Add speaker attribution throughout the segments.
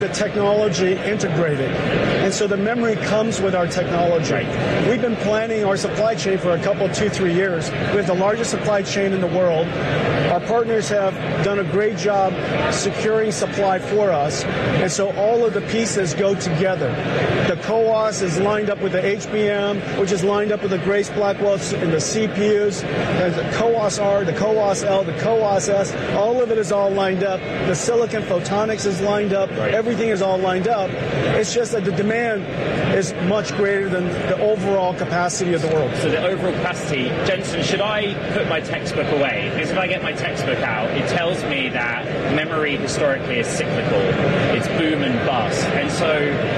Speaker 1: the technology integrated. And so the memory comes with our technology.
Speaker 2: Right.
Speaker 1: We've been planning our supply chain for a couple, 2-3 years. We have the largest supply chain in the world. Our partners have done a great job securing supply for us. And so all of the pieces go together. The CoWoS is lined up with the HBM, which is lined up with the Grace Blackwell and the CPUs. There's the CoWoS-R, the CoWoS-L, the CoWoS-S. All of it is all lined up. The silicon photonics is lined up.
Speaker 2: Right.
Speaker 1: Everything is all lined up. It's just that the demand is much greater than the overall capacity of the world.
Speaker 2: So the overall capacity, Jensen, should I put my textbook away? Because if I get my textbook out, it tells me that memory historically is cyclical. It's boom and bust. And so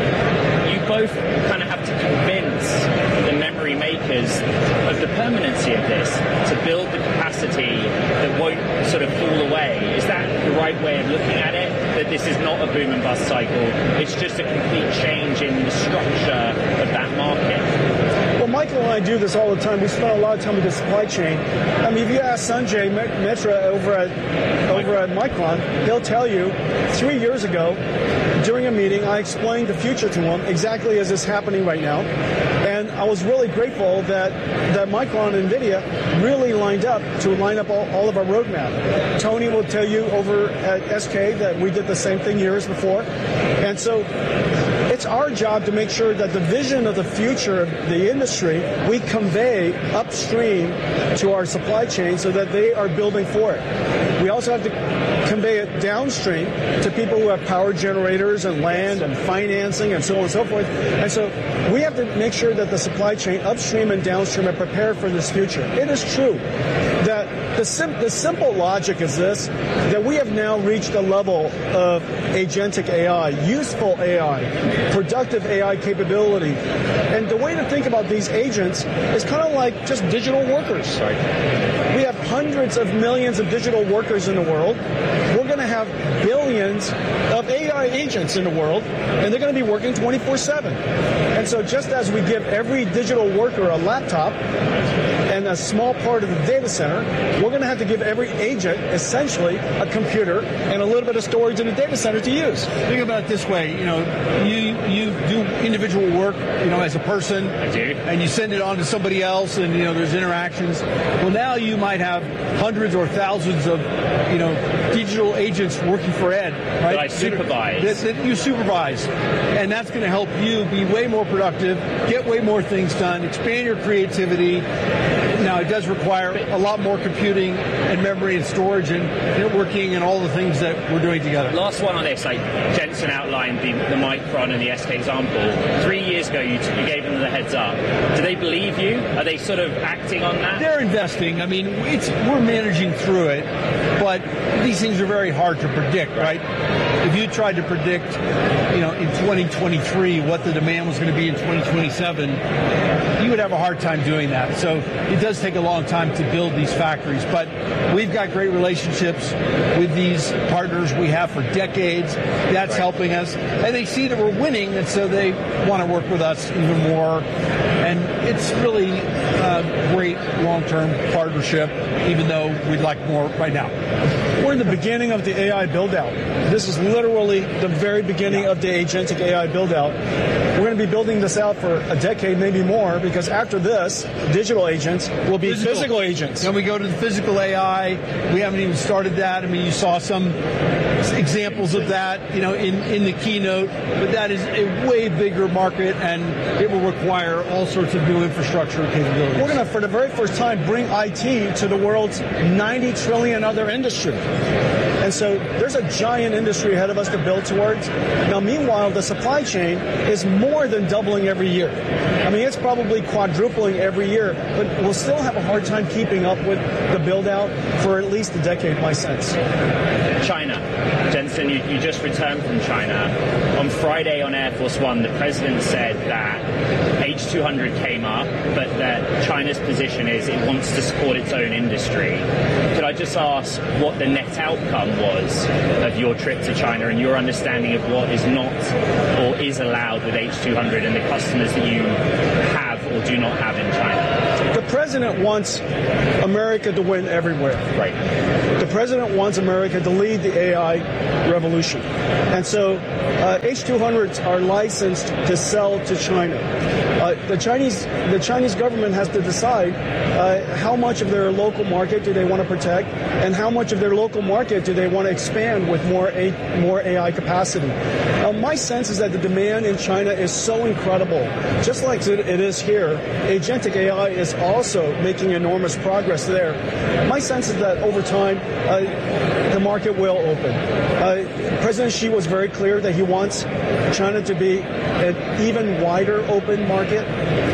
Speaker 2: you both kind of have to convince the memory makers of the permanency of this to build the capacity that won't sort of fall away. Is that the right way of looking at it? That this is not a boom and bust cycle, it's just a complete change in the structure of that market?
Speaker 1: Well, Michael and I do this all the time. We spend a lot of time with the supply chain. I mean, if you ask Sanjay Mitra over at Micron, he'll tell you 3 years ago, during a meeting, I explained the future to him exactly as is happening right now. And I was really grateful that Micron and NVIDIA really lined up all of our roadmap. Tony will tell you over at SK that we did the same thing years before. And so it's our job to make sure that the vision of the future of the industry, we convey upstream to our supply chain so that they are building for it. We also have to convey it downstream to people who have power generators and land and financing and so on and so forth. And so we have to make sure that the supply chain upstream and downstream are prepared for this future. It is true that the simple logic is this, that we have now reached a level of agentic AI, useful AI, productive AI capability. And the way to think about these agents is kind of like just digital workers.
Speaker 2: Right.
Speaker 1: We have hundreds of millions of digital workers in the world. We're going to have billions of AI agents in the world, and they're going to be working 24/7. And so just as we give every digital worker a laptop and a small part of the data center, we're going to have to give every agent essentially a computer and a little bit of storage in the data center to use.
Speaker 3: Think about it this way, you do individual work, as a person.
Speaker 2: I do.
Speaker 3: And you send it on to somebody else and, there's interactions. Well, now you might have hundreds or thousands of, digital agents working for Ed, right?
Speaker 2: That I supervise.
Speaker 3: That you supervise. And that's going to help you be way more productive, get way more things done, expand your creativity. Now, it does require a lot more computing and memory and storage and networking and all the things that we're doing together.
Speaker 2: Last one on this, like Jensen outlined the Micron and the SK example. 3 years ago, you gave them the heads up. Do they believe you? Are they sort of acting on that?
Speaker 3: They're investing. I mean, we're managing through it, but these things are very hard to predict, right? If you tried to predict, in 2023 what the demand was going to be in 2027, you would have a hard time doing that. So it does take a long time to build these factories, but we've got great relationships with these partners we have for decades. That's helping us, and they see that we're winning, and so they want to work with us even more. And it's really a great long-term partnership, even though we'd like more right now.
Speaker 1: We're in the beginning of the AI build-out. This is literally the very beginning of the agentic AI build-out. We're going to be building this out for a decade, maybe more, because after this, digital agents will be physical agents.
Speaker 3: Then we go to the physical AI. We haven't even started that. I mean, you saw some examples of that, in the keynote, but that is a way bigger market, and it will require all sorts of new infrastructure capabilities.
Speaker 1: We're going to, for the very first time, bring IT to the world's 90 trillion other industry. And so there's a giant industry ahead of us to build towards. Now, meanwhile, the supply chain is more than doubling every year. I mean, it's probably quadrupling every year, but we'll still have a hard time keeping up with the build-out for at least a decade, my sense.
Speaker 2: China. Jensen, you just returned from China. On Friday on Air Force One, the president said that H200 came up, but that China's position is it wants to support its own industry. Could I just ask what the net outcome was of your trip to China and your understanding of what is not or is allowed with H200 and the customers that you have or do not have in China?
Speaker 1: The president wants America to win everywhere.
Speaker 2: Right.
Speaker 1: The president wants America to lead the AI revolution. And so H200s are licensed to sell to China. The Chinese government has to decide how much of their local market do they want to protect, and how much of their local market do they want to expand with more AI capacity. My sense is that the demand in China is so incredible. Just like it is here, agentic AI is also making enormous progress there. My sense is that over time, the market will open. President Xi was very clear that he wants China to be an even wider open market.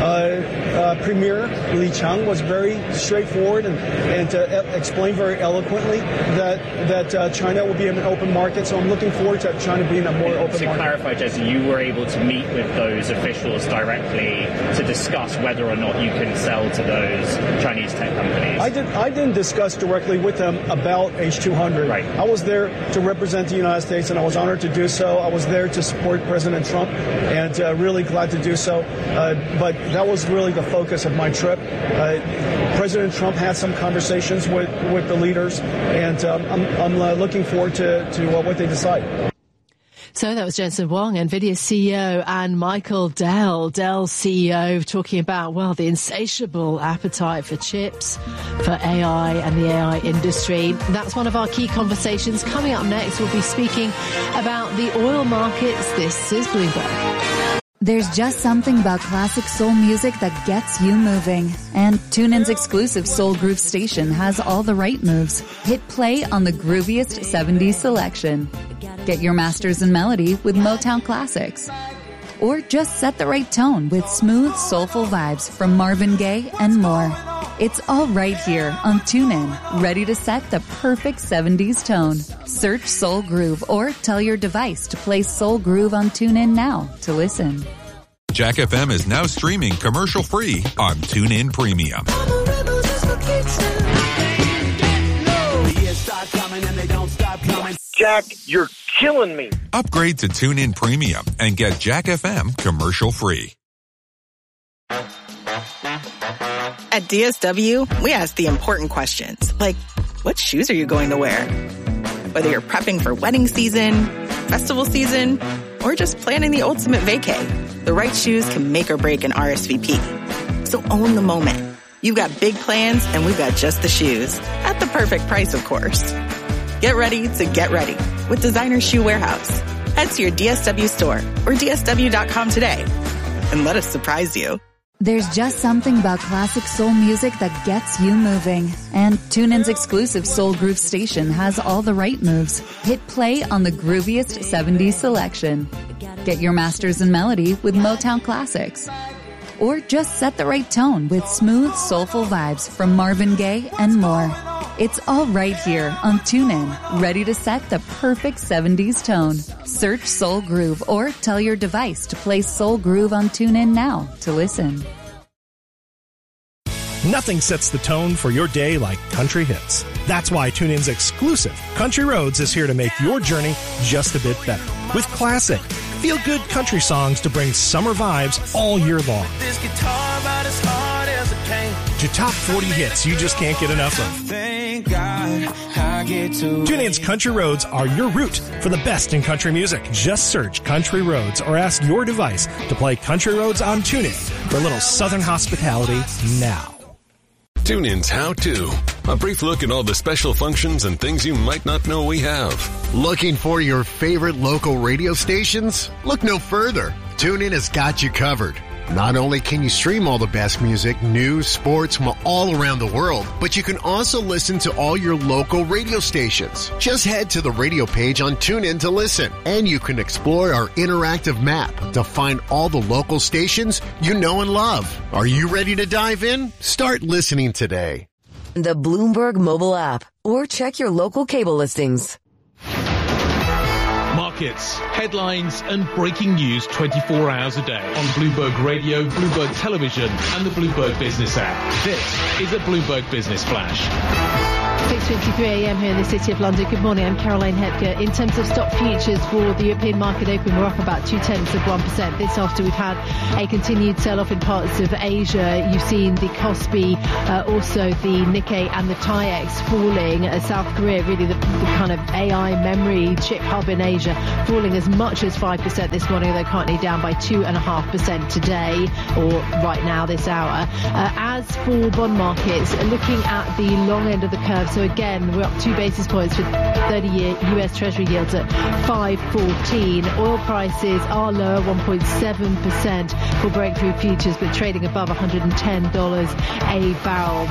Speaker 1: Premier Li Qiang was very straightforward and explained very eloquently that China will be an open market. So I'm looking forward to China being a more open market.
Speaker 2: To clarify, Jesse, you were able to meet with those officials directly to discuss whether or not you can sell to those Chinese tech companies.
Speaker 1: I didn't discuss directly with them about H200.
Speaker 2: Right.
Speaker 1: I was there to represent the United States, and I was honored to do so. I was there to support President Trump, and really glad to do so. But that was really the focus of my trip. President Trump had some conversations with the leaders, and I'm looking forward to what they decide.
Speaker 4: So that was Jensen Huang, NVIDIA CEO, and Michael Dell CEO, talking about, well, the insatiable appetite for chips, for AI and the AI industry. That's one of our key conversations. Coming up next, we'll be speaking about the oil markets. This is Bloomberg.
Speaker 5: There's just something about classic soul music that gets you moving. And TuneIn's exclusive Soul Groove station has all the right moves. Hit play on the grooviest 70s selection. Get your masters in melody with Motown classics. Or just set the right tone with smooth, soulful vibes from Marvin Gaye and more. It's all right here on TuneIn, ready to set the perfect 70s tone. Search Soul Groove or tell your device to play Soul Groove on TuneIn now to listen.
Speaker 6: Jack FM is now streaming commercial-free on TuneIn Premium.
Speaker 7: Jack, you're killing me.
Speaker 6: Upgrade to TuneIn Premium and get Jack FM commercial-free.
Speaker 8: At DSW, we ask the important questions, like, what shoes are you going to wear? Whether you're prepping for wedding season, festival season, or just planning the ultimate vacay, the right shoes can make or break an RSVP. So own the moment. You've got big plans, and we've got just the shoes. At the perfect price, of course. Get ready to get ready with Designer Shoe Warehouse. Head to your DSW store or DSW.com today and let us surprise you.
Speaker 5: There's just something about classic soul music that gets you moving. And TuneIn's exclusive Soul Groove station has all the right moves. Hit play on the grooviest 70s selection. Get your masters in melody with Motown classics. Or just set the right tone with smooth, soulful vibes from Marvin Gaye and more. It's all right here on TuneIn, ready to set the perfect 70s tone. Search Soul Groove or tell your device to play Soul Groove on TuneIn now to listen.
Speaker 9: Nothing sets the tone for your day like country hits. That's why TuneIn's exclusive Country Roads is here to make your journey just a bit better. With classic, feel-good country songs to bring summer vibes all year long. This guitar about as hard as it can. To top 40 hits you just can't get enough of. Thank God I get to TuneIn's Country Roads are your route for the best in country music. Just search Country Roads or ask your device to play Country Roads on TuneIn for a little Southern hospitality now.
Speaker 10: TuneIn's How To. A brief look at all the special functions and things you might not know we have.
Speaker 11: Looking for your favorite local radio stations? Look no further. TuneIn has got you covered. Not only can you stream all the best music, news, sports from all around the world, but you can also listen to all your local radio stations. Just head to the radio page on TuneIn to listen, and you can explore our interactive map to find all the local stations you know and love. Are you ready to dive in? Start listening today.
Speaker 12: The Bloomberg mobile app, or check your local cable listings.
Speaker 13: Mark
Speaker 12: markets, headlines and breaking news 24 hours a day on Bloomberg Radio, Bloomberg Television and the Bloomberg Business app. This is a Bloomberg Business Flash.
Speaker 4: 6:53 a.m. here in the City of London. Good morning, I'm Caroline Hepker. In terms of stock futures for the European market open, we're up about 0.2%. This after we've had a continued sell-off in parts of Asia. You've seen the Kospi, also the Nikkei and the TAIEX falling. South Korea, really the kind of AI memory chip hub in Asia, falling as much as 5% this morning. They're currently down by 2.5% today, or right now, this hour. As for bond markets, looking at the long end of the curve, so again, we're up 2 basis points with 30-year US Treasury yields at 5.14. Oil prices are lower, 1.7% for breakthrough futures, but trading above $110 a barrel.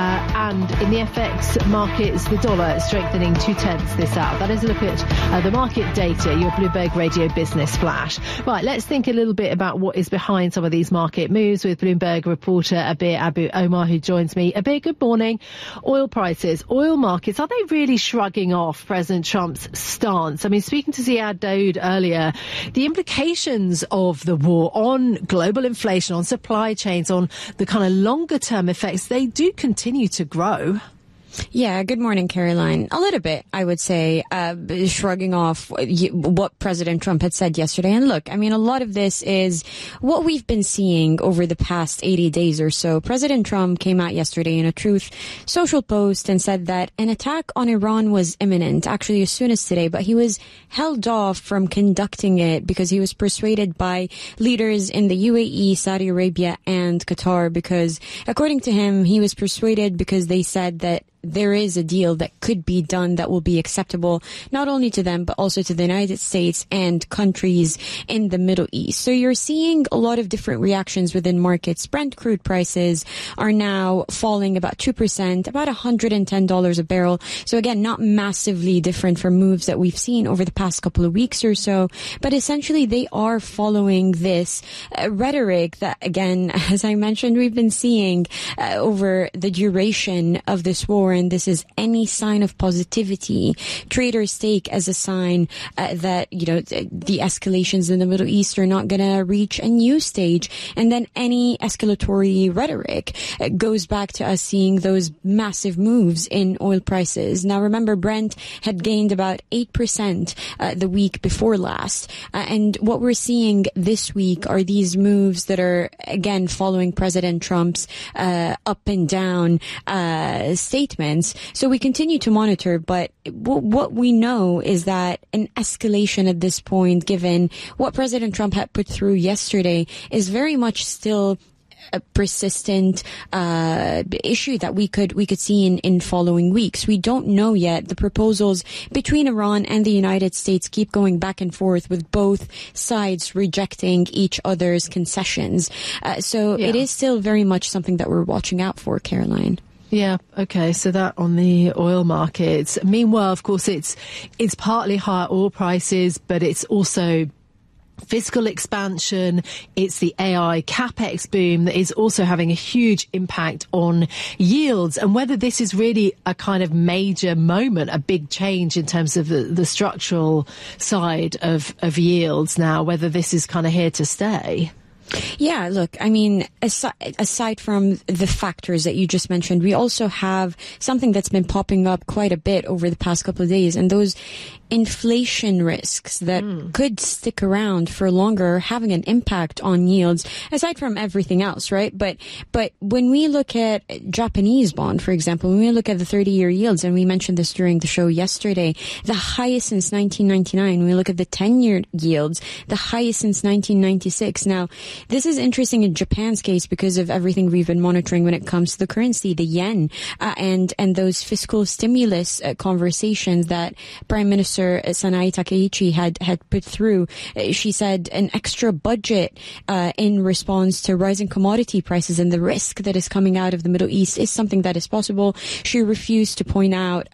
Speaker 4: And in the FX markets, the dollar strengthening 0.2 this hour. That is a look at the market data, your Bloomberg Radio Business Flash. Right, let's think a little bit about what is behind some of these market moves with Bloomberg reporter Abir Abu Omar, who joins me. Abir, good morning. Oil prices, oil markets, are they really shrugging off President Trump's stance? I mean, speaking to Ziad Daoud earlier, the implications of the war on global inflation, on supply chains, on the kind of longer term effects, they do continue to grow.
Speaker 13: Yeah, good morning, Caroline. A little bit, I would say, shrugging off what President Trump had said yesterday. And look, I mean, a lot of this is what we've been seeing over the past 80 days or so. President Trump came out yesterday in a Truth Social post and said that an attack on Iran was imminent, actually as soon as today, but he was held off from conducting it because he was persuaded by leaders in the UAE, Saudi Arabia, and Qatar, because according to him, he was persuaded because they said that there is a deal that could be done that will be acceptable not only to them, but also to the United States and countries in the Middle East. So you're seeing a lot of different reactions within markets. Brent crude prices are now falling about 2%, about $110 a barrel. So again, not massively different from moves that we've seen over the past couple of weeks or so. But essentially, they are following this rhetoric that, again, as I mentioned, we've been seeing over the duration of this war. And this is any sign of positivity. Traders take as a sign that, you know, the escalations in the Middle East are not going to reach a new stage. And then any escalatory rhetoric goes back to us seeing those massive moves in oil prices. Now, remember, Brent had gained about 8% the week before last. And what we're seeing this week are these moves that are, again, following President Trump's up and down statements. So we continue to monitor, but what we know is that an escalation at this point, given what President Trump had put through yesterday, is very much still a persistent issue that we could see in following weeks. We don't know yet. The proposals between Iran and the United States keep going back and forth, with both sides rejecting each other's concessions. It is still very much something that we're watching out for, Caroline.
Speaker 4: Yeah, okay, so that on the oil markets. Meanwhile, of course, it's partly higher oil prices, but it's also fiscal expansion. It's the AI capex boom that is also having a huge impact on yields. And whether this is really a kind of major moment, a big change in terms of the structural side of yields now, whether this is kind of here to stay.
Speaker 13: Yeah, look, I mean, aside from the factors that you just mentioned, we also have something that's been popping up quite a bit over the past couple of days, and those inflation risks that could stick around for longer, having an impact on yields, aside from everything else, right? But when we look at Japanese bond, for example, when we look at the 30-year yields, and we mentioned this during the show yesterday, the highest since 1999. When we look at the 10-year yields, the highest since 1996. Now, this is interesting in Japan's case because of everything we've been monitoring when it comes to the currency, the yen, and those fiscal stimulus conversations that Prime Minister Sanae Takaichi had put through. She said an extra budget in response to rising commodity prices and the risk that is coming out of the Middle East is something that is possible. She refused to point out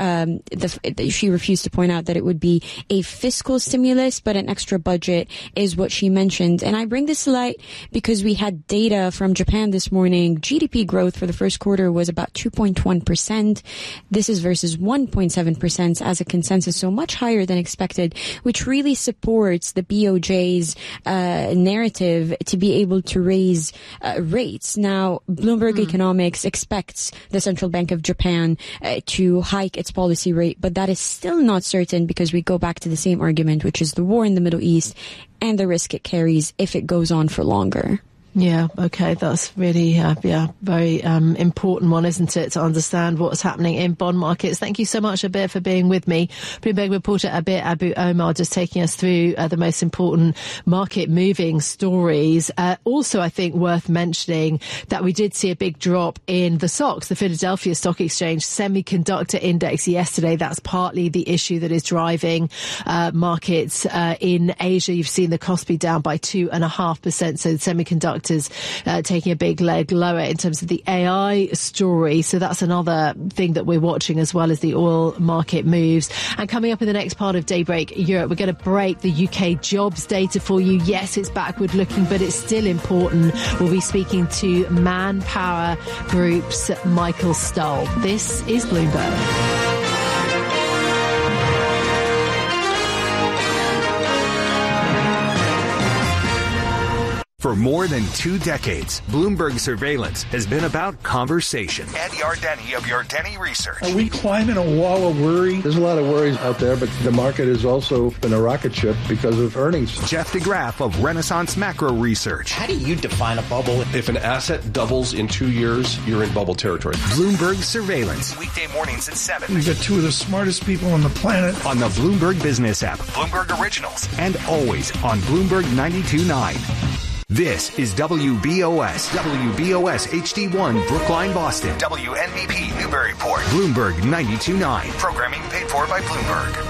Speaker 13: that it would be a fiscal stimulus, but an extra budget is what she mentioned. And I bring this to light because we had data from Japan this morning. GDP growth for the first quarter was about 2.1%. This is versus 1.7% as a consensus, so much higher than expected, which really supports the BOJ's narrative to be able to raise rates. Now, Bloomberg Economics expects the Central Bank of Japan to hike its policy rate, but that is still not certain because we go back to the same argument, which is the war in the Middle East and the risk it carries if it goes on for longer.
Speaker 4: Yeah, okay, that's really, very important one, isn't it, to understand what's happening in bond markets. Thank you so much, Abir, for being with me. Bloomberg reporter Abir Abu Omar just taking us through the most important market-moving stories. Also, I think worth mentioning that we did see a big drop in the SOX, the Philadelphia Stock Exchange Semiconductor Index yesterday. That's partly the issue that is driving markets in Asia. You've seen the Kospi down by 2.5%, so semiconductors taking a big leg lower in terms of the AI story. So that's another thing that we're watching, as well as the oil market moves. And coming up in the next part of Daybreak Europe, we're going to break the UK jobs data for you. Yes, it's backward looking, but it's still important. We'll be speaking to Manpower Group's Michael Stull. This is Bloomberg.
Speaker 14: For more than 2 decades, Bloomberg Surveillance has been about conversation.
Speaker 15: Ed Yardeni of Yardeni Research.
Speaker 16: Are we climbing a wall of worry? There's a lot of worries out there, but the market has also been a rocket ship because of earnings.
Speaker 14: Jeff DeGraff of Renaissance Macro Research.
Speaker 17: How do you define a bubble?
Speaker 18: If an asset doubles in 2 years, you're in bubble territory.
Speaker 14: Bloomberg Surveillance.
Speaker 15: Weekday mornings at 7.
Speaker 16: We've got 2 of the smartest people on the planet.
Speaker 14: On the Bloomberg Business app.
Speaker 15: Bloomberg Originals.
Speaker 14: And always on Bloomberg 92.9. This is WBOS HD1, Brookline, Boston.
Speaker 15: WNBP, Newburyport.
Speaker 14: Bloomberg 92.9.
Speaker 15: Programming paid for by Bloomberg.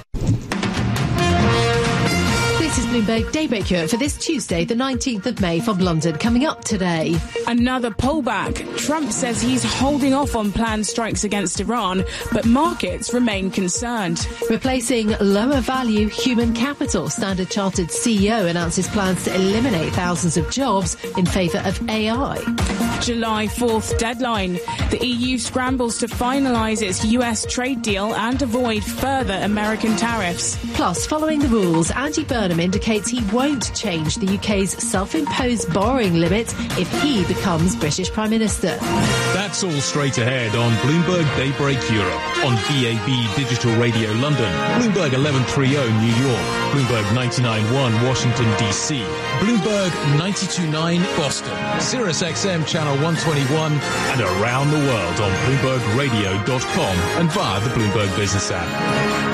Speaker 4: This is Bloomberg Daybreak Europe for this Tuesday, the 19th of May from London. Coming up today.
Speaker 19: Another pullback. Trump says he's holding off on planned strikes against Iran, but markets remain concerned.
Speaker 4: Replacing lower value human capital. Standard Chartered CEO announces plans to eliminate thousands of jobs in favour of AI.
Speaker 19: July 4th deadline. The EU scrambles to finalise its US trade deal and avoid further American tariffs.
Speaker 4: Plus, following the rules, Andy Burnham indicates he won't change the UK's self-imposed borrowing limit if he becomes British Prime Minister.
Speaker 12: That's all straight ahead on Bloomberg Daybreak Europe, on DAB Digital Radio London, Bloomberg 1130 New York, Bloomberg 99.1 Washington DC, Bloomberg 92.9 Boston, Sirius XM Channel 121, and around the world on BloombergRadio.com and via the Bloomberg Business app.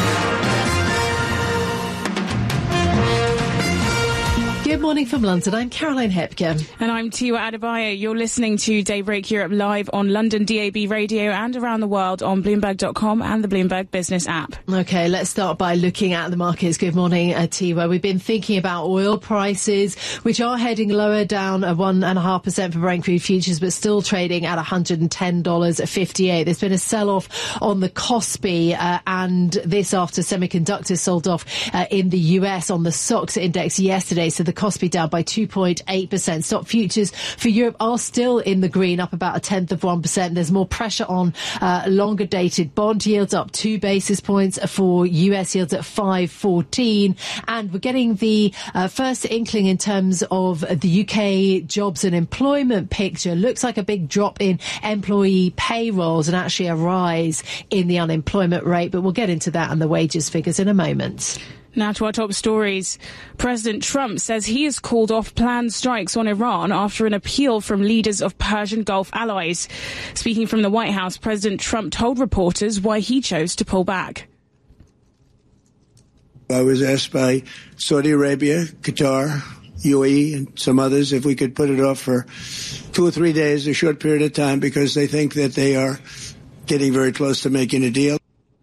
Speaker 4: Good morning from London. I'm Caroline Hepker.
Speaker 19: And I'm Tiwa Adebayo. You're listening to Daybreak Europe live on London DAB Radio and around the world on Bloomberg.com and the Bloomberg Business app.
Speaker 4: Okay, let's start by looking at the markets. Good morning, Tiwa. We've been thinking about oil prices, which are heading lower, down 1.5% for Brent crude futures, but still trading at $110.58. There's been a sell-off on the Kospi, and this after semiconductors sold off in the US on the SOX index yesterday. So the Kospi down by 2.8%. Stock futures for Europe are still in the green, up about 0.1%. There's more pressure on longer dated bond yields, up 2 basis points for US yields at 5.14. And we're getting the first inkling in terms of the UK jobs and employment picture. Looks like a big drop in employee payrolls and actually a rise in the unemployment rate. But we'll get into that and the wages figures in a moment.
Speaker 19: Now to our top stories. President Trump says he has called off planned strikes on Iran after an appeal from leaders of Persian Gulf allies. Speaking from the White House, President Trump told reporters why he chose to pull back.
Speaker 20: I was asked by Saudi Arabia, Qatar, UAE, and some others if we could put it off for 2 or 3 days, a short period of time, because they think that they are getting very close to making a deal.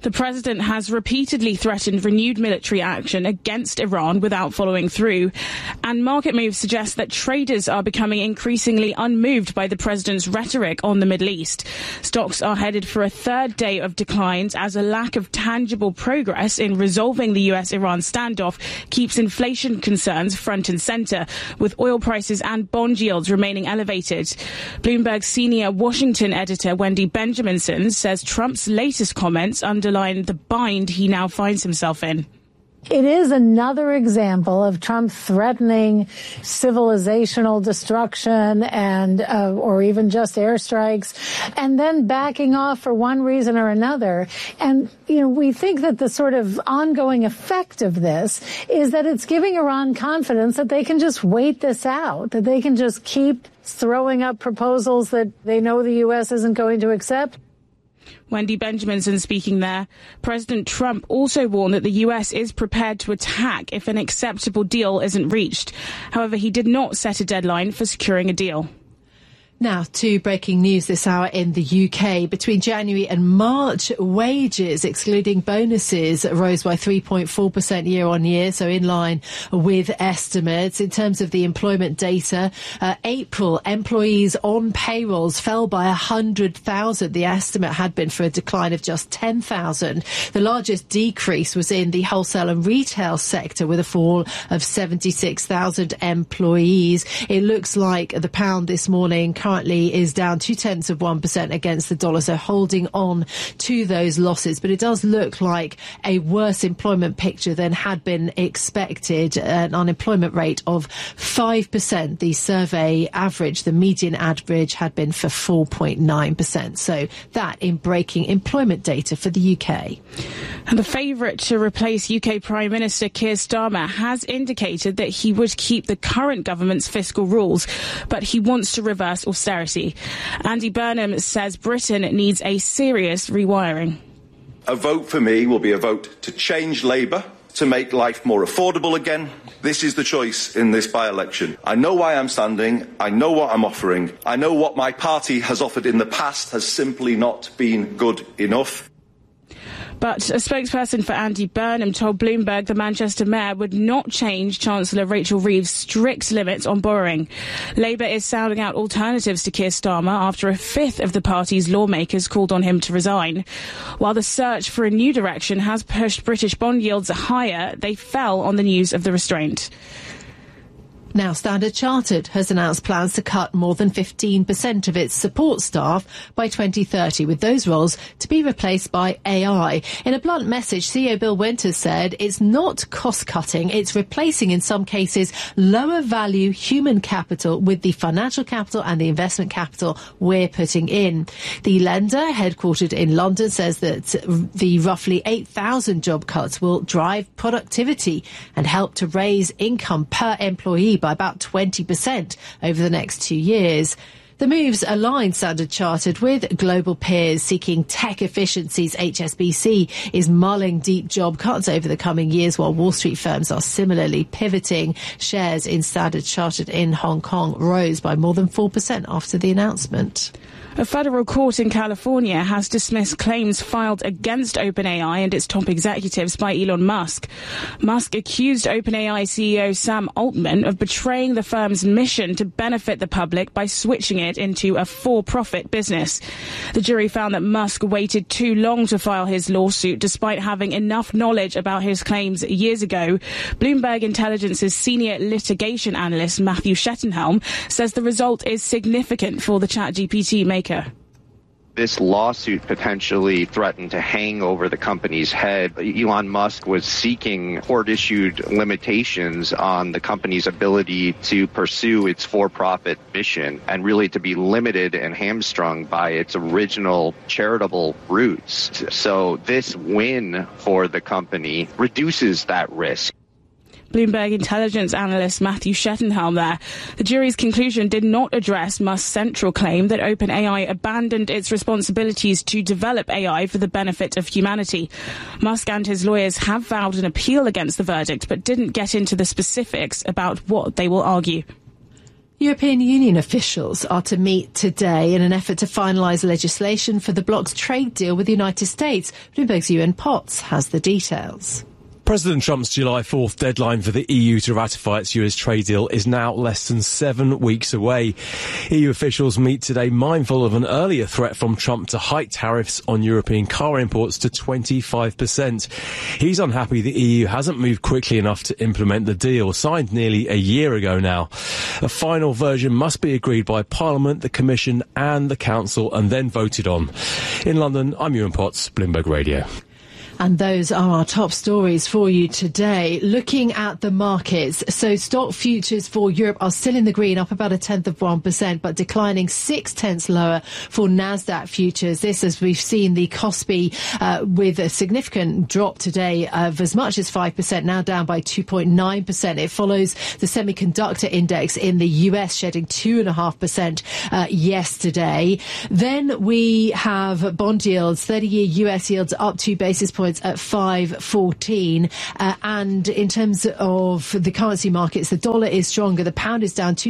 Speaker 19: The president has repeatedly threatened renewed military action against Iran without following through. And market moves suggest that traders are becoming increasingly unmoved by the president's rhetoric on the Middle East. Stocks are headed for a third day of declines as a lack of tangible progress in resolving the US-Iran standoff keeps inflation concerns front and center, with oil prices and bond yields remaining elevated. Bloomberg senior Washington editor Wendy Benjaminson says Trump's latest comments underline the bind he now finds himself in.
Speaker 17: It is another example of Trump threatening civilizational destruction and or even just airstrikes, and then backing off for one reason or another. And, we think that the sort of ongoing effect of this is that it's giving Iran confidence that they can just wait this out, that they can just keep throwing up proposals that they know the U.S. isn't going to accept.
Speaker 19: Wendy Benjaminson speaking there. President Trump also warned that the US is prepared to attack if an acceptable deal isn't reached. However, he did not set a deadline for securing a deal.
Speaker 4: Now to breaking news this hour in the UK. Between January and March, wages, excluding bonuses, rose by 3.4% year on year, so in line with estimates. In terms of the employment data, April employees on payrolls fell by 100,000. The estimate had been for a decline of just 10,000. The largest decrease was in the wholesale and retail sector, with a fall of 76,000 employees. It looks like the pound this morning currently is down 0.2% against the dollar, so holding on to those losses. But it does look like a worse employment picture than had been expected. An unemployment rate of 5%. The survey average, the median average, had been for 4.9%. So that in breaking employment data for the UK.
Speaker 19: And the favourite to replace UK Prime Minister Keir Starmer has indicated that he would keep the current government's fiscal rules, but he wants to reverse austerity. Andy Burnham says Britain needs a serious rewiring.
Speaker 21: A vote for me will be a vote to change Labour, to make life more affordable again. This is the choice in this by-election. I know why I'm standing. I know what I'm offering. I know what my party has offered in the past has simply not been good enough.
Speaker 19: But a spokesperson for Andy Burnham told Bloomberg the Manchester mayor would not change Chancellor Rachel Reeves' strict limits on borrowing. Labour is sounding out alternatives to Keir Starmer after a fifth of the party's lawmakers called on him to resign. While the search for a new direction has pushed British bond yields higher, they fell on the news of the restraint.
Speaker 4: Now, Standard Chartered has announced plans to cut more than 15% of its support staff by 2030, with those roles to be replaced by AI. In a blunt message, CEO Bill Winters said it's not cost-cutting, it's replacing, in some cases, lower-value human capital with the financial capital and the investment capital we're putting in. The lender, headquartered in London, says that the roughly 8,000 job cuts will drive productivity and help to raise income per employee by about 20% over the next 2 years. The moves align Standard Chartered with global peers seeking tech efficiencies. HSBC is mulling deep job cuts over the coming years, while Wall Street firms are similarly pivoting. Shares in Standard Chartered in Hong Kong rose by more than 4% after the announcement.
Speaker 19: A federal court in California has dismissed claims filed against OpenAI and its top executives by Elon Musk. Musk accused OpenAI CEO Sam Altman of betraying the firm's mission to benefit the public by switching it into a for-profit business. The jury found that Musk waited too long to file his lawsuit despite having enough knowledge about his claims years ago. Bloomberg Intelligence's senior litigation analyst Matthew Schettenhelm says the result is significant for the ChatGPT maker.
Speaker 22: This lawsuit potentially threatened to hang over the company's head. Elon Musk was seeking court-issued limitations on the company's ability to pursue its for-profit mission and really to be limited and hamstrung by its original charitable roots. So this win for the company reduces that risk.
Speaker 19: Bloomberg intelligence analyst Matthew Schettenhelm there. The jury's conclusion did not address Musk's central claim that OpenAI abandoned its responsibilities to develop AI for the benefit of humanity. Musk and his lawyers have vowed an appeal against the verdict, but didn't get into the specifics about what they will argue.
Speaker 4: European Union officials are to meet today in an effort to finalise legislation for the bloc's trade deal with the United States. Bloomberg's Ewan Potts has the details.
Speaker 2: President Trump's July 4th deadline for the EU to ratify its US trade deal is now less than 7 weeks away. EU officials meet today mindful of an earlier threat from Trump to hike tariffs on European car imports to 25%. He's unhappy the EU hasn't moved quickly enough to implement the deal, signed nearly a year ago now. A final version must be agreed by Parliament, the Commission and the Council and then voted on. In London, I'm Ewan Potts, Bloomberg Radio.
Speaker 4: And those are our top stories for you today. Looking at the markets, so stock futures for Europe are still in the green, up about 0.1%, but declining 0.6 lower for Nasdaq futures. This, as we've seen, the Kospi with a significant drop today of as much as 5%, now down by 2.9%. It follows the semiconductor index in the US, shedding 2.5% yesterday. Then we have bond yields, 30-year US yields up 2 basis points at 5.14, and in terms of the currency markets, the dollar is stronger. The pound is down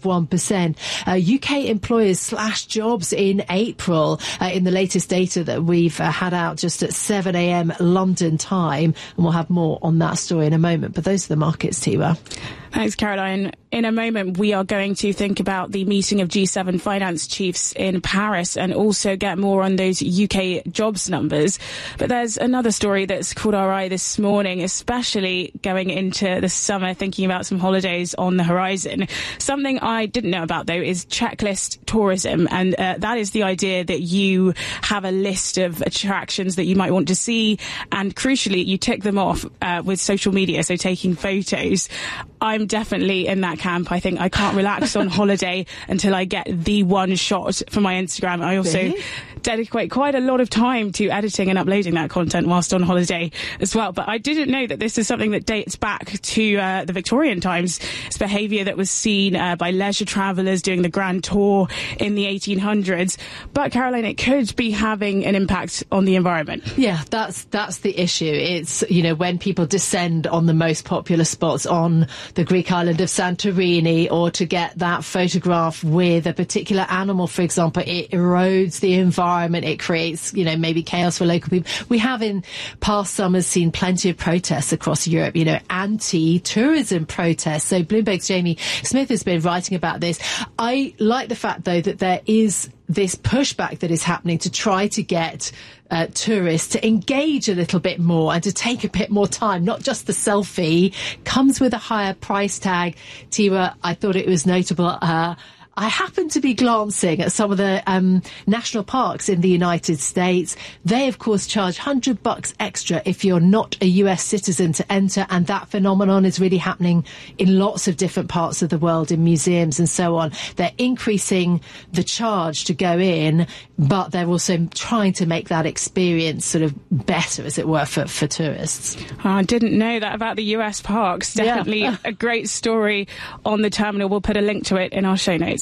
Speaker 4: 0.2%. UK employers slashed jobs in April in the latest data that we've had out just at 7 a.m. London time, and we'll have more on that story in a moment. But those are the markets, Tiwa.
Speaker 19: Thanks, Caroline. In a moment, we are going to think about the meeting of G7 finance chiefs in Paris and also get more on those UK jobs numbers. But there's another story that's caught our eye this morning, especially going into the summer, thinking about some holidays on the horizon. Something I didn't know about, though, is checklist tourism. And that is the idea that you have a list of attractions that you might want to see. And crucially, you tick them off with social media, so taking photos. I'm definitely in that camp. I think I can't relax on holiday until I get the one shot for my Instagram. I also dedicate quite a lot of time to editing and uploading that content whilst on holiday as well. But I didn't know that this is something that dates back to the Victorian times. It's behaviour that was seen by leisure travellers doing the Grand Tour in the 1800s. But, Caroline, it could be having an impact on the environment.
Speaker 4: Yeah, that's the issue. It's, you know, when people descend on the most popular spots on the Greek island of Santorini, or to get that photograph with a particular animal, for example, it erodes the environment. It creates, you know, maybe chaos for local people. We have in past summers seen plenty of protests across Europe, you know, anti-tourism protests. So Bloomberg's Jamie Smith has been writing about this. I like the fact, though, that there is this pushback that is happening to try to get tourists to engage a little bit more and to take a bit more time. Not just the selfie, comes with a higher price tag. Tiwa, I thought it was notable. I happened to be glancing at some of the national parks in the United States. They, of course, charge $100 extra if you're not a US citizen to enter, and that phenomenon is really happening in lots of different parts of the world, in museums and so on. They're increasing the charge to go in, but they're also trying to make that experience sort of better, as it were, for tourists.
Speaker 19: Oh, I didn't know that about the US parks. Definitely a great story on the terminal. We'll put a link to it in our show notes.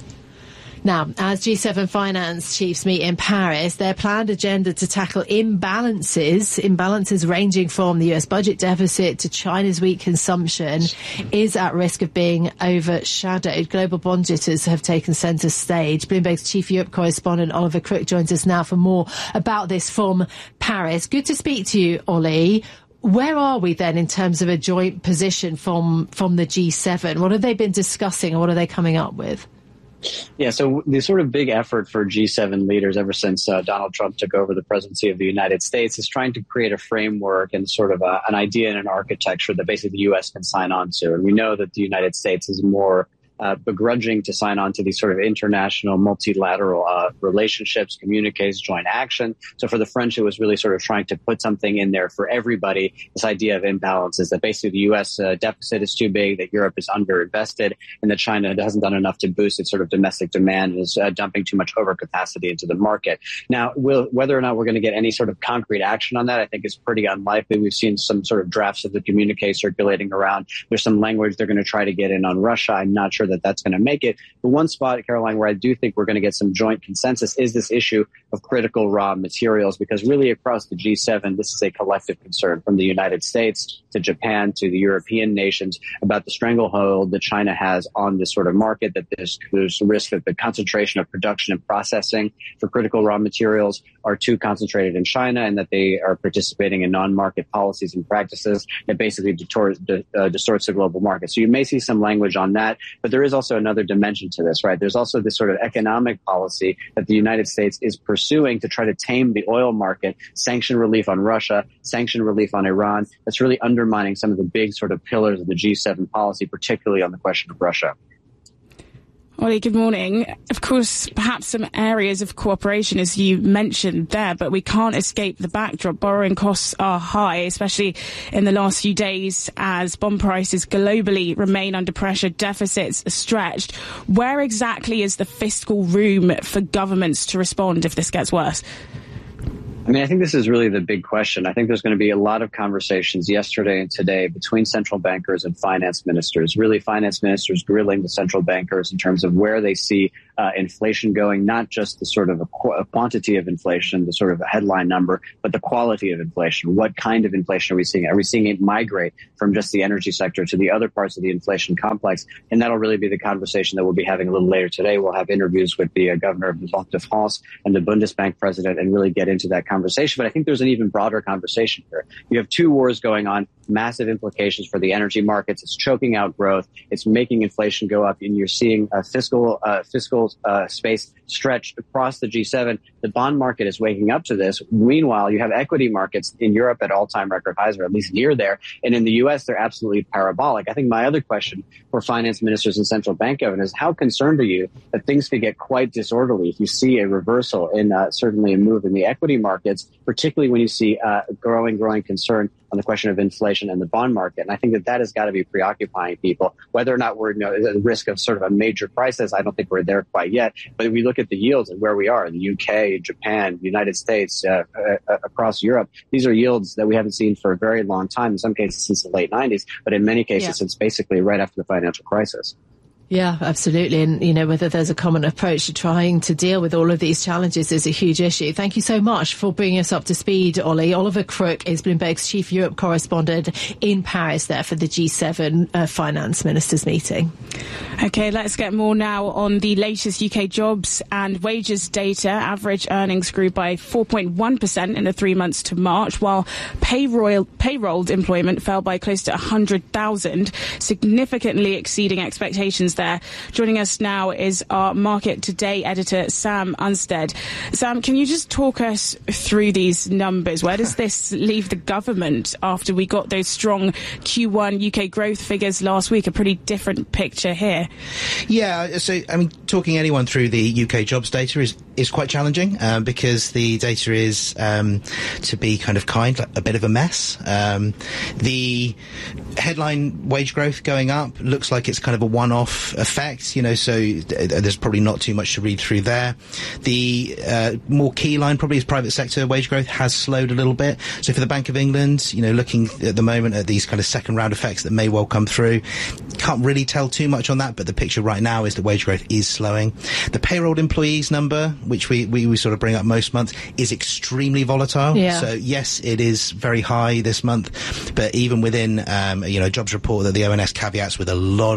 Speaker 4: Now, as G7 finance chiefs meet in Paris, their planned agenda to tackle imbalances ranging from the US budget deficit to China's weak consumption is at risk of being overshadowed. Global bond jitters have taken centre stage. Bloomberg's chief Europe correspondent Oliver Crook joins us now for more about this from Paris. Good to speak to you, Ollie. Where are we then in terms of a joint position from the G7? What have they been discussing and what are they coming up with?
Speaker 3: Yeah, so the sort of big effort for G7 leaders ever since Donald Trump took over the presidency of the United States is trying to create a framework and sort of an idea and an architecture that basically the U.S. can sign on to. And we know that the United States is more begrudging to sign on to these sort of international multilateral relationships, communiques, joint action. So for the French, it was really sort of trying to put something in there for everybody. This idea of imbalances, that basically the U.S. Deficit is too big, that Europe is underinvested, and that China hasn't done enough to boost its sort of domestic demand and is dumping too much overcapacity into the market. Now, whether or not we're going to get any sort of concrete action on that, I think is pretty unlikely. We've seen some sort of drafts of the communique circulating around. There's some language they're going to try to get in on Russia. I'm not sure that that's going to make it. The one spot, Caroline, where I do think we're going to get some joint consensus is this issue of critical raw materials, because really across the G7, this is a collective concern from the United States to Japan to the European nations about the stranglehold that China has on this sort of market, that there's a risk that the concentration of production and processing for critical raw materials are too concentrated in China, and that they are participating in non-market policies and practices that basically distorts the global market. So you may see some language on that, but there is also another dimension to this, right? There's also this sort of economic policy that the United States is pursuing to try to tame the oil market, sanction relief on Russia, sanction relief on Iran. That's really undermining some of the big sort of pillars of the G7 policy, particularly on the question of Russia.
Speaker 19: Ollie, good morning. Of course, perhaps some areas of cooperation, as you mentioned there, but we can't escape the backdrop. Borrowing costs are high, especially in the last few days as bond prices globally remain under pressure, deficits are stretched. Where exactly is the fiscal room for governments to respond if this gets worse?
Speaker 3: I mean, I think this is really the big question. I think there's going to be a lot of conversations yesterday and today between central bankers and finance ministers, really finance ministers grilling the central bankers in terms of where they see inflation going, not just the sort of a quantity of inflation, the sort of a headline number, but the quality of inflation. What kind of inflation are we seeing? Are we seeing it migrate from just the energy sector to the other parts of the inflation complex? And that'll really be the conversation that we'll be having a little later today. We'll have interviews with the governor of the Banque de France and the Bundesbank president and really get into that conversation. But I think there's an even broader conversation here. You have two wars going on, massive implications for the energy markets. It's choking out growth. It's making inflation go up, and you're seeing fiscal space stretched across the G7. The bond market is waking up to this. Meanwhile, you have equity markets in Europe at all-time record highs, or at least near there. And in the U.S., they're absolutely parabolic. I think my other question for finance ministers and central bank governors is, how concerned are you that things could get quite disorderly if you see a reversal in certainly a move in the equity markets, particularly when you see growing concern on the question of inflation and the bond market. And I think that has got to be preoccupying people. Whether or not we're at the risk of sort of a major crisis, I don't think we're there quite yet. But if we look at the yields and where we are in the UK, Japan, the United States, across Europe, these are yields that we haven't seen for a very long time, in some cases since the late 90s, but in many cases since basically right after the financial crisis.
Speaker 4: Yeah, absolutely. And, whether there's a common approach to trying to deal with all of these challenges is a huge issue. Thank you so much for bringing us up to speed, Ollie. Oliver Crook is Bloomberg's chief Europe correspondent in Paris there for the G7 finance ministers meeting.
Speaker 19: OK, let's get more now on the latest UK jobs and wages data. Average earnings grew by 4.1% in the 3 months to March, while payrolled employment fell by close to 100,000, significantly exceeding expectations there. Joining us now is our Market Today editor, Sam Unstead. Sam, can you just talk us through these numbers? Where does this leave the government after we got those strong Q1 UK growth figures last week? A pretty different picture here.
Speaker 1: Yeah, so, talking anyone through the UK jobs data is quite challenging because the data is, to be kind of kind, like a bit of a mess. The headline wage growth going up looks like it's kind of a one-off effect, so there's probably not too much to read through there. The more key line probably is private sector wage growth has slowed a little bit. So for the Bank of England, looking at the moment at these kind of second round effects that may well come through, can't really tell too much on that, but the picture right now is that wage growth is slowing. The payrolled employees number, which we sort of bring up most months, is extremely volatile.
Speaker 4: Yeah.
Speaker 1: So yes, it is very high this month, but even within a jobs report that the ONS caveats with a lot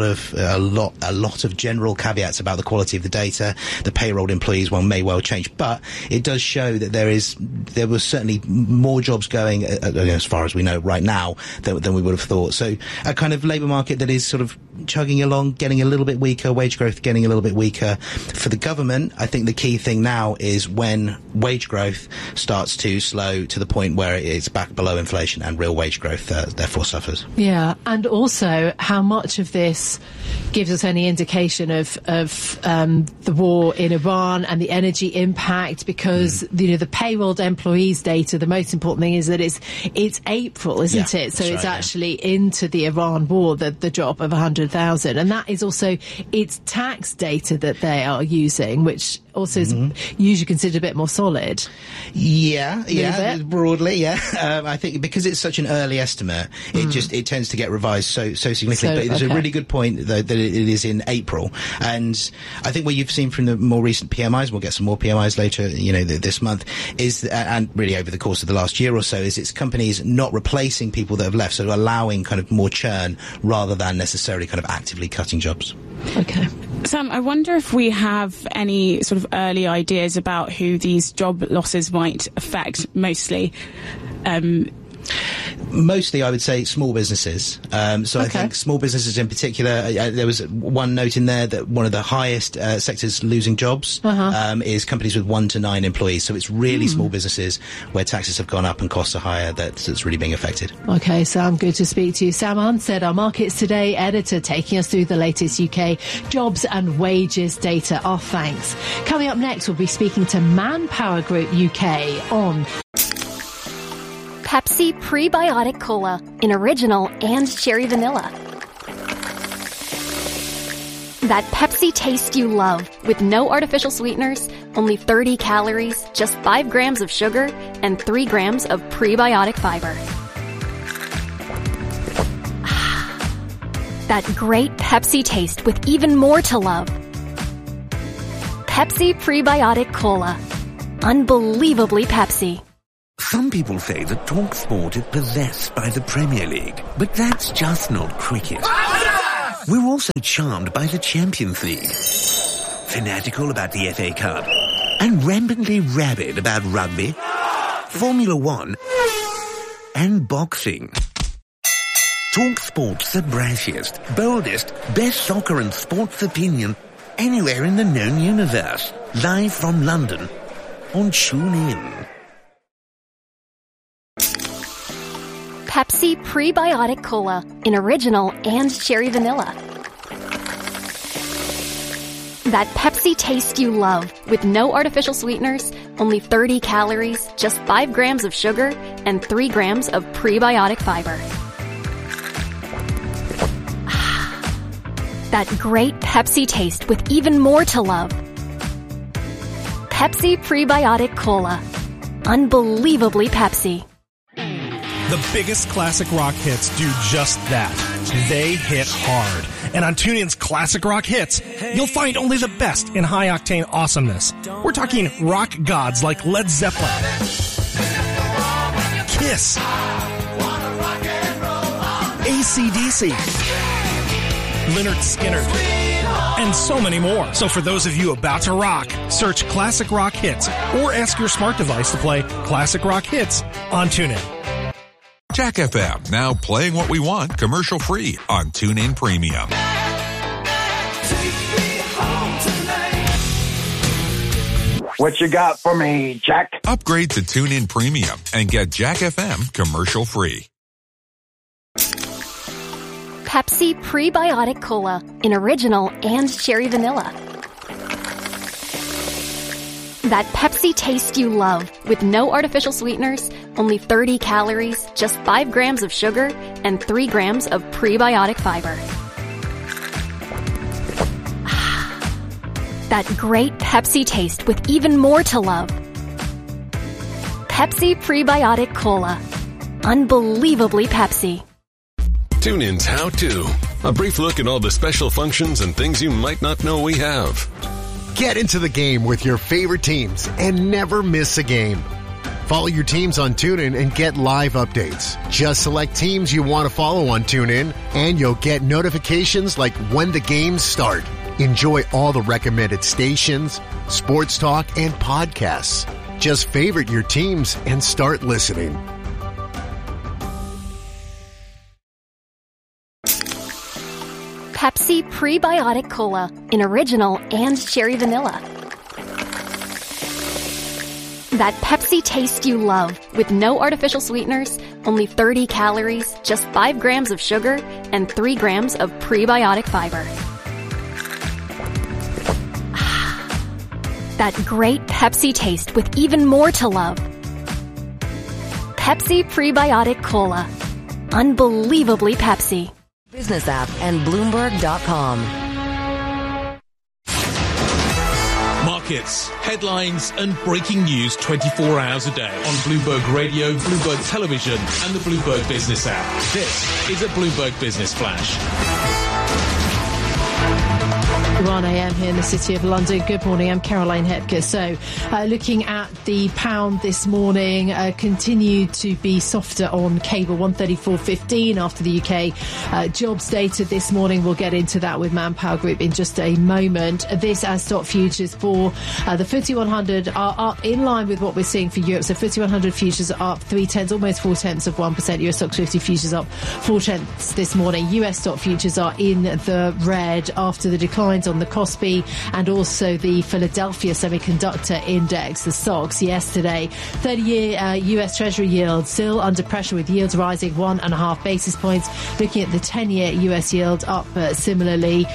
Speaker 1: of general caveats about the quality of the data, the payrolled employees one may well change, but it does show that there was certainly more jobs going as far as we know right now than we would have thought. So a kind of labour market that is sort of chugging along, getting a little bit weaker, wage growth getting a little bit weaker. For the government, I think the key thing now is when wage growth starts to slow to the point where it's back below inflation and real wage growth therefore suffers.
Speaker 4: Yeah, and also how much of this gives us any indication of the war in Iran and the energy impact, because the payrolled employees data, the most important thing is that it's April, isn't it? So it's actually into the Iran war, the drop of 100,000, and that is also it's tax data that they are using, which also is usually considered a bit more solid.
Speaker 1: Yeah, broadly, yeah. I think because it's such an early estimate, it tends to get revised so significantly. But it's a really good point though that it is in April, and I think what you've seen from the more recent PMIs, we'll get some more PMIs later, this month, is and really over the course of the last year or so, is it's companies not replacing people that have left, so allowing kind of more churn rather than necessarily kind of actively cutting jobs.
Speaker 4: Okay.
Speaker 19: Sam, I wonder if we have any sort of early ideas about who these job losses might affect mostly.
Speaker 1: Mostly, I would say small businesses. I think small businesses in particular, there was one note in there that one of the highest sectors losing jobs is companies with 1 to 9 employees. So it's really small businesses where taxes have gone up and costs are higher that's really being affected.
Speaker 4: Okay, Sam, good to speak to you. Sam Arnstead, our Markets Today editor, taking us through the latest UK jobs and wages data. Our thanks. Coming up next, we'll be speaking to Manpower Group UK on
Speaker 6: Pepsi Prebiotic Cola in original and cherry vanilla. That Pepsi taste you love with no artificial sweeteners, only 30 calories, just 5 grams of sugar, and 3 grams of prebiotic fiber. That great Pepsi taste with even more to love. Pepsi Prebiotic Cola. Unbelievably Pepsi.
Speaker 7: Some people say that TalkSport is possessed by the Premier League, but that's just not cricket. We're also charmed by the Champions League, fanatical about the FA Cup, and rampantly rabid about rugby, Formula One, and boxing. TalkSport's the brashiest, boldest, best soccer and sports opinion anywhere in the known universe. Live from London on TuneIn.
Speaker 6: Pepsi Prebiotic Cola in original and cherry vanilla. That Pepsi taste you love with no artificial sweeteners, only 30 calories, just 5 grams of sugar, and 3 grams of prebiotic fiber. That great Pepsi taste with even more to love. Pepsi Prebiotic Cola. Unbelievably Pepsi.
Speaker 9: The biggest classic rock hits do just that. They hit hard. And on TuneIn's Classic Rock Hits, you'll find only the best in high-octane awesomeness. We're talking rock gods like Led Zeppelin, Kiss, AC/DC, Lynyrd Skynyrd, and so many more. So for those of you about to rock, search Classic Rock Hits or ask your smart device to play Classic Rock Hits on TuneIn.
Speaker 23: Jack FM, now playing what we want commercial-free on TuneIn Premium.
Speaker 24: What you got for me, Jack?
Speaker 23: Upgrade to TuneIn Premium and get Jack FM commercial-free.
Speaker 6: Pepsi Prebiotic Cola in original and cherry vanilla. That Pepsi taste you love with no artificial sweeteners, only 30 calories, just 5 grams of sugar, and 3 grams of prebiotic fiber. That great Pepsi taste with even more to love. Pepsi Prebiotic Cola. Unbelievably Pepsi.
Speaker 10: TuneIn's How To. A brief look at all the special functions and things you might not know we have.
Speaker 11: Get into the game with your favorite teams and never miss a game. Follow your teams on TuneIn and get live updates. Just select teams you want to follow on TuneIn and you'll get notifications like when the games start. Enjoy all the recommended stations, sports talk, and podcasts. Just favorite your teams and start listening.
Speaker 6: Pepsi Prebiotic Cola in original and cherry vanilla. That Pepsi taste you love with no artificial sweeteners, only 30 calories, just 5 grams of sugar, and 3 grams of prebiotic fiber. That great Pepsi taste with even more to love. Pepsi Prebiotic Cola. Unbelievably Pepsi.
Speaker 25: Business app and Bloomberg.com.
Speaker 12: Markets, headlines and breaking news 24 hours a day on Bloomberg Radio, Bloomberg Television and the Bloomberg Business app. This is a Bloomberg Business Flash.
Speaker 4: 1 a.m. here in the City of London. Good morning, I'm Caroline Hepker. So looking at the pound this morning, continued to be softer on cable, 134.15 after the UK jobs data this morning. We'll get into that with Manpower Group in just a moment. This as stock futures for the FTSE 100 are up in line with what we're seeing for Europe. So FTSE 100 futures are up 0.3, almost 0.4%. US stock 50 futures up 0.4 this morning. US stock futures are in the red after the declines on the Kospi and also the Philadelphia Semiconductor Index, the SOX, yesterday. 30-year US Treasury yield still under pressure with yields rising 1.5 basis points. Looking at the 10-year US yield up similarly,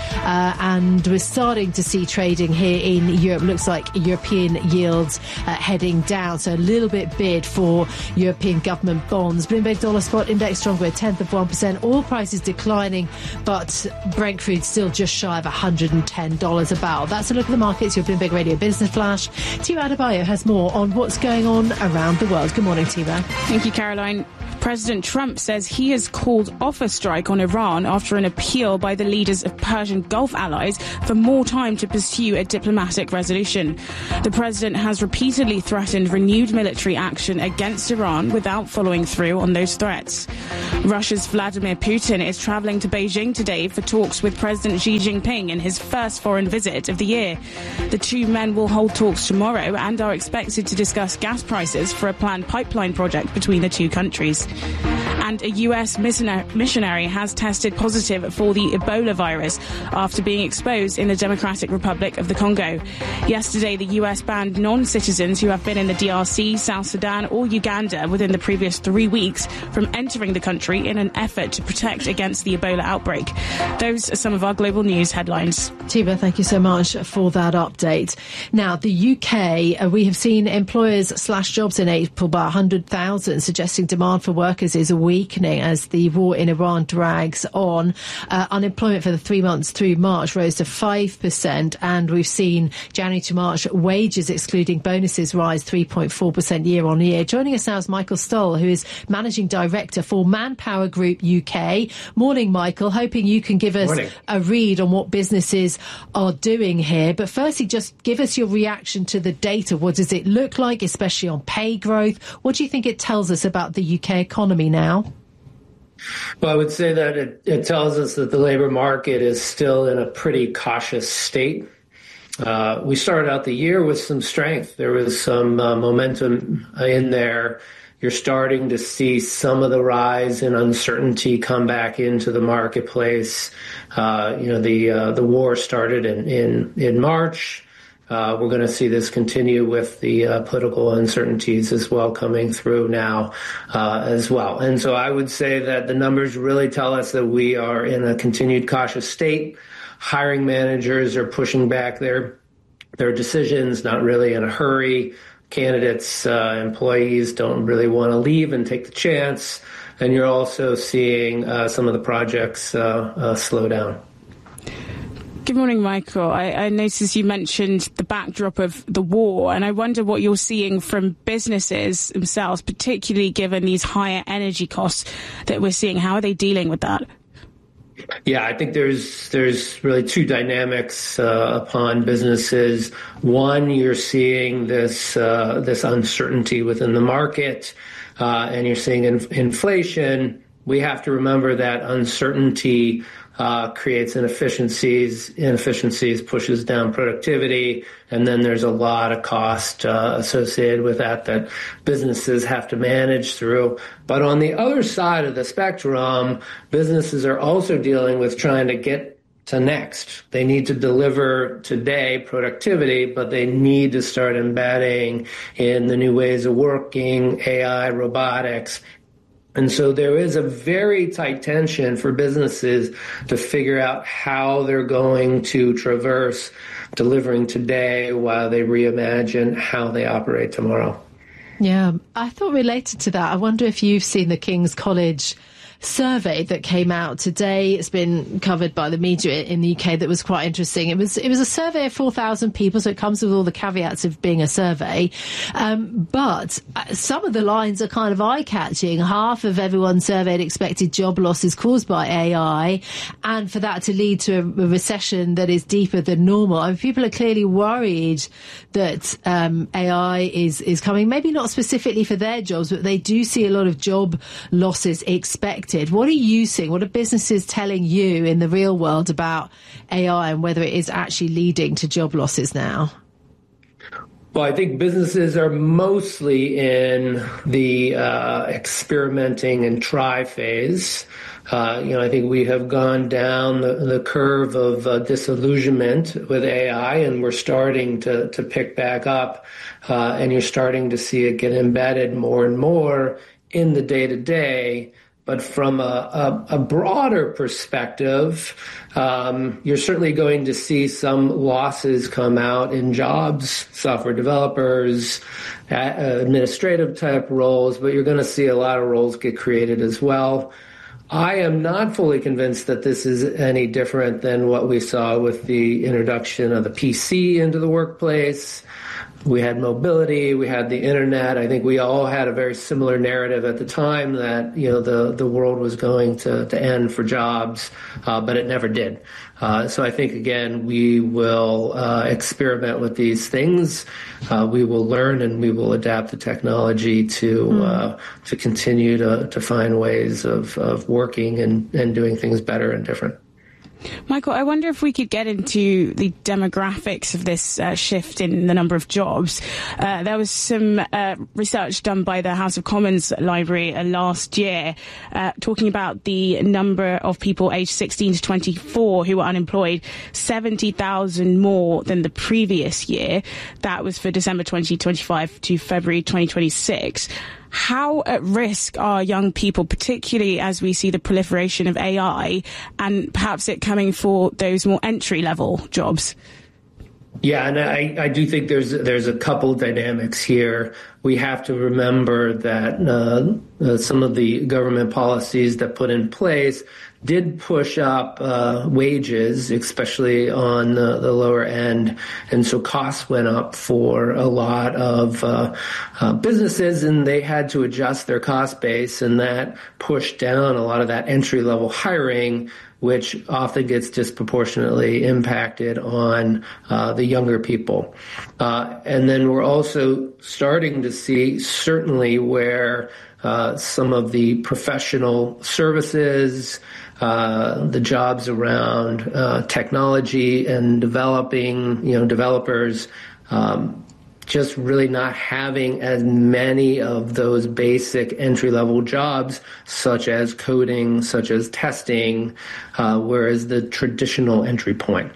Speaker 4: and we're starting to see trading here in Europe. Looks like European yields heading down, so a little bit bid for European government bonds. Bloomberg Dollar Spot Index stronger at 1/10%. Oil prices declining, but Brent crude still just shy of $110 a barrel. That's a look at the markets. Your Bloomberg Radio Business Flash. Tiwa Adebayo has more on what's going on around the world. Good morning, Tiwa.
Speaker 19: Thank you, Caroline. President Trump says he has called off a strike on Iran after an appeal by the leaders of Persian Gulf allies for more time to pursue a diplomatic resolution. The president has repeatedly threatened renewed military action against Iran without following through on those threats. Russia's Vladimir Putin is travelling to Beijing today for talks with President Xi Jinping in his first foreign visit of the year. The two men will hold talks tomorrow and are expected to discuss gas prices for a planned pipeline project between the two countries. And a US missionary has tested positive for the Ebola virus after being exposed in the Democratic Republic of the Congo. Yesterday, the US banned non-citizens who have been in the DRC, South Sudan or Uganda within the previous 3 weeks from entering the country in an effort to protect against the Ebola outbreak. Those are some of our global news headlines.
Speaker 4: Tiba, thank you so much for that update. Now, the UK, we have seen employers slash jobs in April by 100,000, suggesting demand for workers is weakening as the war in Iran drags on. Unemployment for the 3 months through March rose to 5%, and we've seen January to March wages, excluding bonuses, rise 3.4% year on year. Joining us now is Michael Stoll, who is Managing Director for Manpower Group UK. Morning, Michael. Hoping you can give us a read on what businesses are doing here. But firstly, just give us your reaction to the data. What does it look like, especially on pay growth? What do you think it tells us about the UK economy now?
Speaker 5: Well, I would say that it tells us that the labor market is still in a pretty cautious state. We started out the year with some strength. There was some momentum in there. You're starting to see some of the rise in uncertainty come back into the marketplace. The war started in March. We're going to see this continue with the political uncertainties as well coming through now as well. And so I would say that the numbers really tell us that we are in a continued cautious state. Hiring managers are pushing back their decisions, not really in a hurry. Candidates, employees don't really want to leave and take the chance. And you're also seeing some of the projects slow down.
Speaker 19: Good morning, Michael. I noticed you mentioned the backdrop of the war, and I wonder what you're seeing from businesses themselves, particularly given these higher energy costs that we're seeing. How are they dealing with that?
Speaker 5: Yeah, I think there's really two dynamics upon businesses. One, you're seeing this uncertainty within the market, and you're seeing inflation. We have to remember that uncertainty creates inefficiencies. Inefficiencies pushes down productivity, and then there's a lot of cost associated with that businesses have to manage through. But on the other side of the spectrum, businesses are also dealing with trying to get to next. They need to deliver today productivity, but they need to start embedding in the new ways of working, AI, robotics. And so there is a very tight tension for businesses to figure out how they're going to traverse delivering today while they reimagine how they operate tomorrow.
Speaker 4: Yeah, I thought related to that, I wonder if you've seen the King's College survey that came out today. It's been covered by the media in the UK. That was quite interesting. It was a survey of 4,000 people, so it comes with all the caveats of being a survey. But some of the lines are kind of eye-catching. Half of everyone surveyed expected job losses caused by AI, and for that to lead to a recession that is deeper than normal. I mean, people are clearly worried that AI is coming, maybe not specifically for their jobs, but they do see a lot of job losses expected. What are you seeing? What are businesses telling you in the real world about AI and whether it is actually leading to job losses now?
Speaker 5: Well, I think businesses are mostly in the experimenting and try phase. I think we have gone down the curve of disillusionment with AI, and we're starting to pick back up, and you're starting to see it get embedded more and more in the day-to-day. But from a broader perspective, you're certainly going to see some losses come out in jobs, software developers, administrative type roles, but you're going to see a lot of roles get created as well. I am not fully convinced that this is any different than what we saw with the introduction of the PC into the workplace. We had mobility, we had the internet. I think we all had a very similar narrative at the time that, the world was going to end for jobs, but it never did. So I think, again, we will experiment with these things. We will learn and we will adapt the technology to continue to find ways of working and doing things better and different.
Speaker 19: Michael, I wonder if we could get into the demographics of this shift in the number of jobs. There was some research done by the House of Commons Library last year talking about the number of people aged 16 to 24 who were unemployed, 70,000 more than the previous year. That was for December 2025 to February 2026. How at risk are young people, particularly as we see the proliferation of AI and perhaps it coming for those more entry-level jobs?
Speaker 5: Yeah, and I do think there's a couple dynamics here. We have to remember that some of the government policies that put in place did push up wages, especially on the lower end. And so costs went up for a lot of businesses, and they had to adjust their cost base, and that pushed down a lot of that entry-level hiring, which often gets disproportionately impacted on the younger people. And then we're also starting to see, certainly where some of the professional services, the jobs around technology and developing, developers, just really not having as many of those basic entry-level jobs, such as coding, such as testing, whereas the traditional entry point.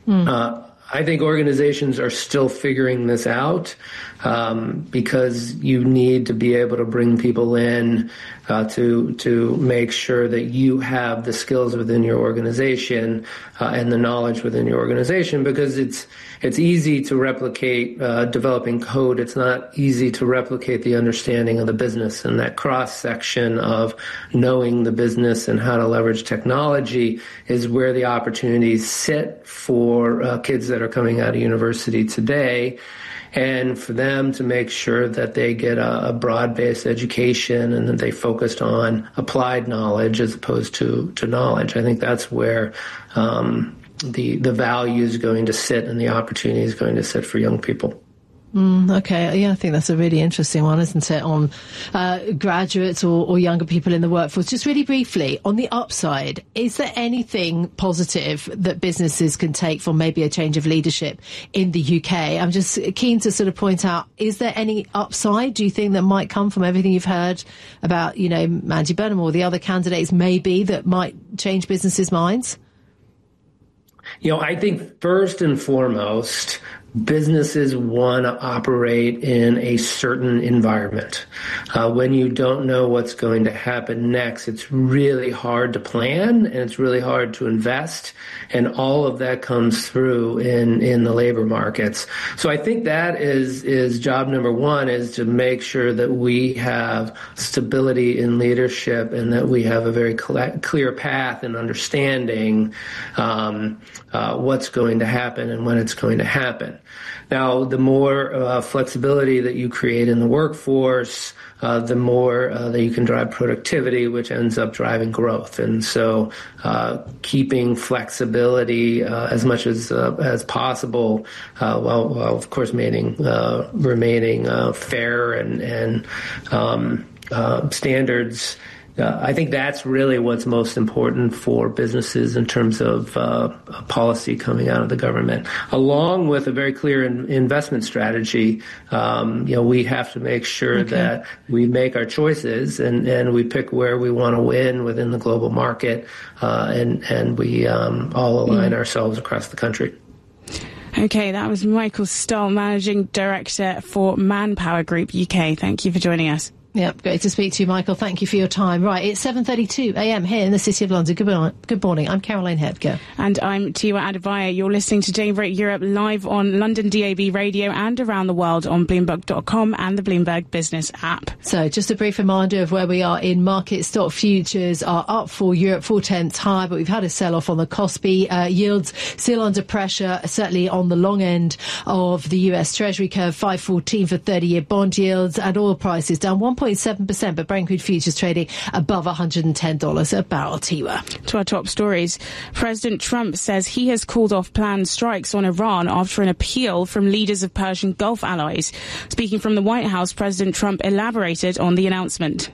Speaker 5: I think organizations are still figuring this out because you need to be able to bring people in to make sure that you have the skills within your organization and the knowledge within your organization, because it's easy to replicate developing code. It's not easy to replicate the understanding of the business, and that cross-section of knowing the business and how to leverage technology is where the opportunities sit for kids that are coming out of university today. And for them to make sure that they get a broad-based education and that they focused on applied knowledge as opposed to knowledge. I think that's where the value is going to sit and the opportunity is going to sit for young people.
Speaker 4: Okay, yeah, I think that's a really interesting one, isn't it, on graduates or younger people in the workforce. Just really briefly, on the upside, is there anything positive that businesses can take from maybe a change of leadership in the UK? I'm just keen to sort of point out, is there any upside, do you think, that might come from everything you've heard about, Andy Burnham or the other candidates maybe that might change businesses' minds?
Speaker 5: I think first and foremost, businesses want to operate in a certain environment. When you don't know what's going to happen next, it's really hard to plan and it's really hard to invest. And all of that comes through in the labor markets. So I think that is job number one, is to make sure that we have stability in leadership and that we have a very clear path in understanding what's going to happen and when it's going to happen. Now, the more flexibility that you create in the workforce, the more that you can drive productivity, which ends up driving growth. And so keeping flexibility as much as possible, while of course remaining fair and standards. I think that's really what's most important for businesses in terms of policy coming out of the government, along with a very clear investment strategy. We have to make sure that we make our choices and we pick where we want to win within the global market, and we all align ourselves across the country.
Speaker 19: Okay, that was Michael Stoll, Managing Director for Manpower Group UK. Thank you for joining us.
Speaker 4: Yep, great to speak to you, Michael. Thank you for your time. Right, it's 7:32 a.m. here in the City of London. Good morning. I'm Caroline Hebke.
Speaker 19: And I'm Tiwa Adebaya. You're listening to Daybreak Europe live on London DAB radio and around the world on Bloomberg.com and the Bloomberg Business app.
Speaker 4: So just a brief reminder of where we are in market. Stock futures are up for Europe 0.4 higher, but we've had a sell-off on the Kospi. Yields still under pressure, certainly on the long end of the US Treasury curve, 5.14 for 30-year bond yields, and oil prices down 1.7%, but Brent crude futures trading above $110 a barrel. Tiwa.
Speaker 19: To our top stories. President Trump says he has called off planned strikes on Iran after an appeal from leaders of Persian Gulf allies. Speaking from the White House, President Trump elaborated on the announcement.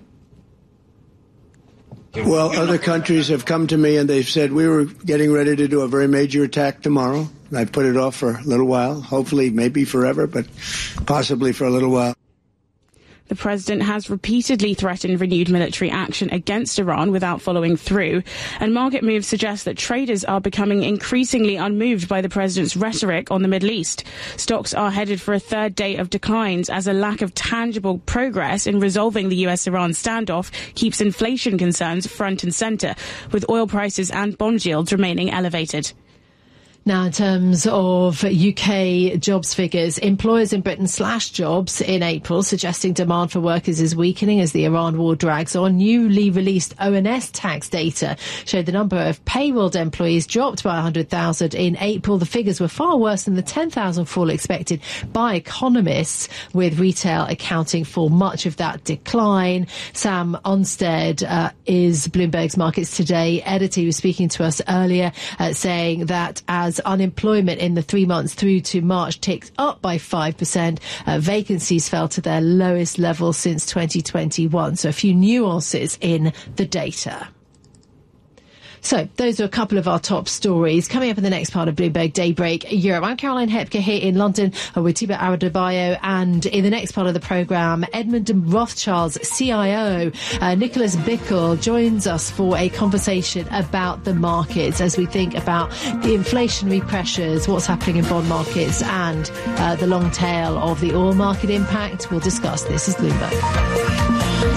Speaker 20: Well, other countries have come to me and they've said we were getting ready to do a very major attack tomorrow. I put it off for a little while, hopefully maybe forever, but possibly for a little while.
Speaker 19: The president has repeatedly threatened renewed military action against Iran without following through. And market moves suggest that traders are becoming increasingly unmoved by the president's rhetoric on the Middle East. Stocks are headed for a third day of declines as a lack of tangible progress in resolving the US-Iran standoff keeps inflation concerns front and centre, with oil prices and bond yields remaining elevated.
Speaker 4: Now, in terms of UK jobs figures, employers in Britain slashed jobs in April, suggesting demand for workers is weakening as the Iran war drags on. Newly released ONS tax data showed the number of payrolled employees dropped by 100,000 in April. The figures were far worse than the 10,000 fall expected by economists, with retail accounting for much of that decline. Sam Onstead is Bloomberg's Markets Today editor. He was speaking to us earlier, saying that as unemployment in the 3 months through to March ticked up by 5%, vacancies fell to their lowest level since 2021. So a few nuances in the data. So those are a couple of our top stories. Coming up in the next part of Bloomberg Daybreak Europe, I'm Caroline Hebke here in London with Tiwa Adebayo, and in the next part of the programme, Edmund Rothschild's CIO, Nicholas Bickle, joins us for a conversation about the markets as we think about the inflationary pressures, what's happening in bond markets, and the long tail of the oil market impact. We'll discuss this as Bloomberg.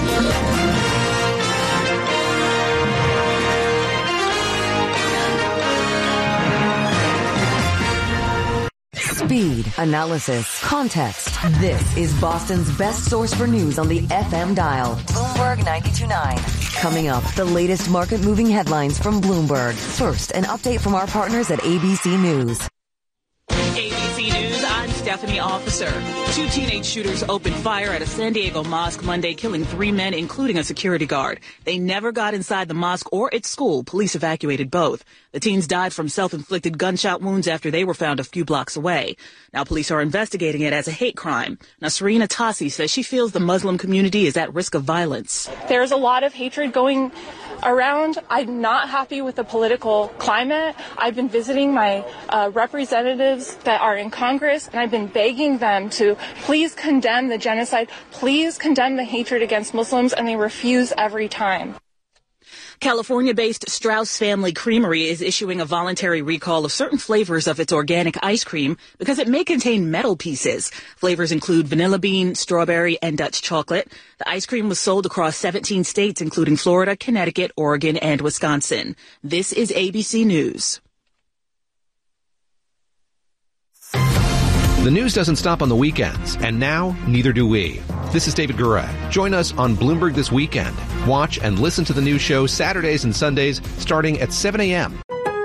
Speaker 8: Speed, analysis, context. This is Boston's best source for news on the FM dial. Bloomberg 92.9. Coming up, the latest market-moving headlines from Bloomberg. First, an update from our partners at ABC News.
Speaker 13: ABC News, I'm Stephanie Officer. 2 teenage shooters opened fire at a San Diego mosque Monday, killing 3 men, including a security guard. They never got inside the mosque or its school. Police evacuated both. The teens died from self-inflicted gunshot wounds after they were found a few blocks away. Now police are investigating it as a hate crime. Nasreen Atassi says she feels the Muslim community is at risk of violence.
Speaker 16: There's a lot of hatred going around. I'm not happy with the political climate. I've been visiting my representatives that are in Congress, and I've been begging them to please condemn the genocide, please condemn the hatred against Muslims, and they refuse every time.
Speaker 13: California-based Strauss Family Creamery is issuing a voluntary recall of certain flavors of its organic ice cream because it may contain metal pieces. Flavors include vanilla bean, strawberry, and Dutch chocolate. The ice cream was sold across 17 states, including Florida, Connecticut, Oregon, and Wisconsin. This is ABC News.
Speaker 14: The news doesn't stop on the weekends, and now, neither do we. This is David Gura. Join us on Bloomberg This Weekend. Watch and listen to the news show Saturdays and Sundays starting at 7 a.m.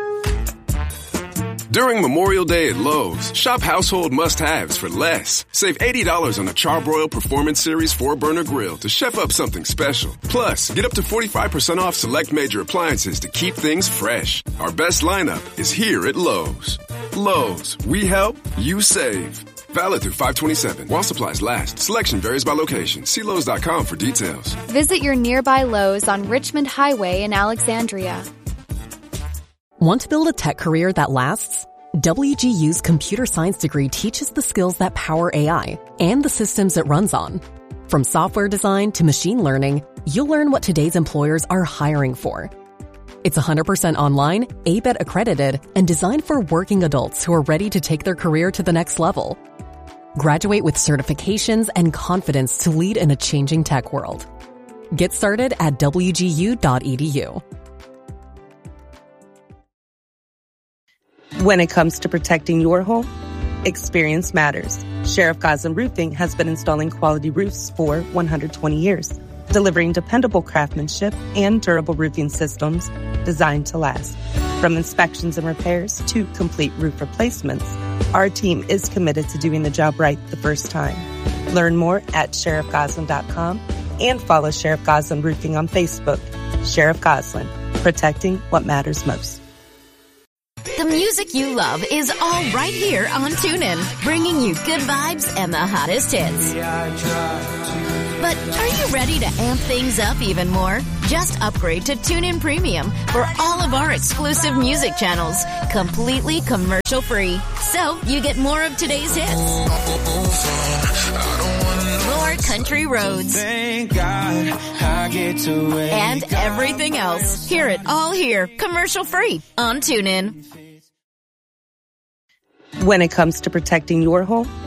Speaker 15: During Memorial Day at Lowe's, shop household must-haves for less. Save $80 on a Charbroil Performance Series 4-burner grill to chef up something special. Plus, get up to 45% off select major appliances to keep things fresh. Our best lineup is here at Lowe's. Lowe's, we help, you save. Valid through 5/27. While supplies last. Selection varies by location. See Lowe's.com for details.
Speaker 17: Visit your nearby Lowe's on Richmond Highway in Alexandria.
Speaker 18: Want to build a tech career that lasts? WGU's computer science degree teaches the skills that power AI and the systems it runs on. From software design to machine learning, you'll learn what today's employers are hiring for. It's 100% online, ABET accredited, and designed for working adults who are ready to take their career to the next level. Graduate with certifications and confidence to lead in a changing tech world. Get started at wgu.edu.
Speaker 25: When it comes to protecting your home, experience matters. Sheriff Goslin Roofing has been installing quality roofs for 120 years, delivering dependable craftsmanship and durable roofing systems designed to last. From inspections and repairs to complete roof replacements, our team is committed to doing the job right the first time. Learn more at sheriffgoslin.com and follow Sheriff Goslin Roofing on Facebook. Sheriff Goslin, protecting what matters most.
Speaker 26: The music you love is all right here on TuneIn, bringing you good vibes and the hottest hits. But are you ready to amp things up even more? Just upgrade to TuneIn Premium for all of our exclusive music channels, completely commercial-free. So you get more of today's hits, more country roads, thank God I get to and everything else. Hear it all here, commercial-free on TuneIn.
Speaker 25: When it comes to protecting your home,